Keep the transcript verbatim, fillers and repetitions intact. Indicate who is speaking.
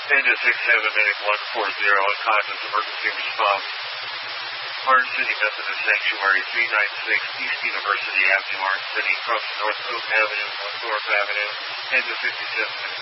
Speaker 1: Panda six seven Medic one four zero, unconscious, emergency response. Orange City Methodist Sanctuary three ninety-six East University Avenue, Orange City, crossing North Oak Avenue, North Thorpe Avenue, Panda fifty-seven